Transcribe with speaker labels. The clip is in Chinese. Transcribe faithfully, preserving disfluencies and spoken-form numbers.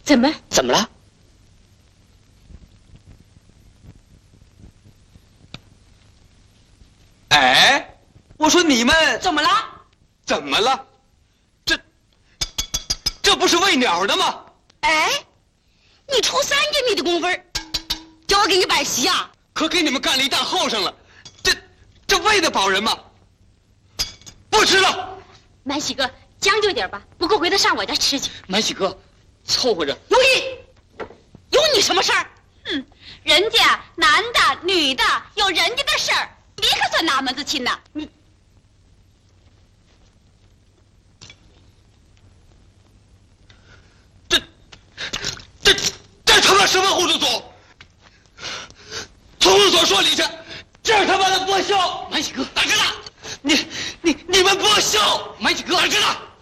Speaker 1: 怎么？
Speaker 2: 怎么了？
Speaker 3: 哎，我说你们
Speaker 1: 怎么了？
Speaker 3: 怎么了？这这不是喂鸟的吗？
Speaker 1: 哎，你抽三厘米的工分，叫我给你摆席啊？
Speaker 3: 可给你们干了一大后生了，这这喂得饱人吗？不吃了。
Speaker 1: 满喜哥，将就点吧，不够回头上我家吃去。
Speaker 2: 满喜哥，凑合着。
Speaker 1: 有你，有你什么事儿？
Speaker 4: 哼，人家男的女的有人家的事儿，你可算哪门子亲呐？
Speaker 1: 你
Speaker 3: 这这这他妈什么糊涂组？从务所说理去，这是他妈的剥削！
Speaker 2: 满喜哥，
Speaker 3: 大哥大，你你你们剥削！
Speaker 2: 满喜哥，
Speaker 3: 大哥大。